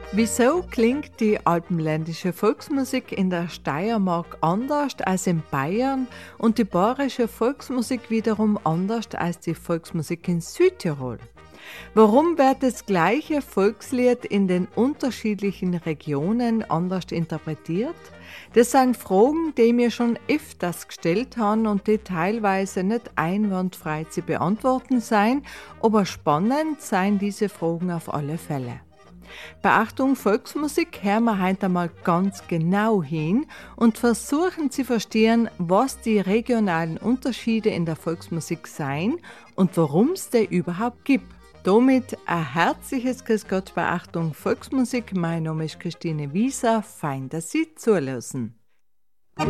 Wieso klingt die alpenländische Volksmusik in der Steiermark anders als in Bayern und die bayerische Volksmusik wiederum anders als die Volksmusik in Südtirol? Warum wird das gleiche Volkslied in den unterschiedlichen Regionen anders interpretiert? Das sind Fragen, die mir schon öfters gestellt haben und die teilweise nicht einwandfrei zu beantworten seien, aber spannend seien diese Fragen auf alle Fälle. Bei Achtung Volksmusik hören wir heute einmal ganz genau hin und versuchen zu verstehen, was die regionalen Unterschiede in der Volksmusik seien und warum es die überhaupt gibt. Damit ein herzliches Grüß Gott bei Achtung Volksmusik. Mein Name ist Christine Wieser. Fein, dass Sie zuhören.